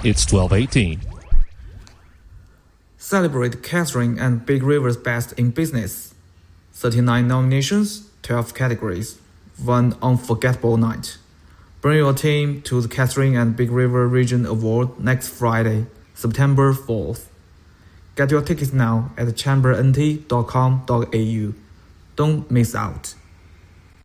It's 12:18. Celebrate Catherine and Big River's best in business. 39 nominations, 12 categories, one unforgettable night. Bring your team to the Catherine and Big River Region Award next Friday, September 4th. Get your tickets now at chambernt.com.au. Don't miss out.